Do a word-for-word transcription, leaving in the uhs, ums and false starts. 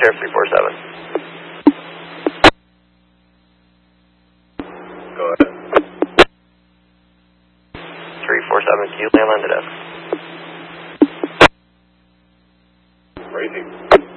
Air three four seven. Go ahead. three four seven, can you land on the desk? Raising.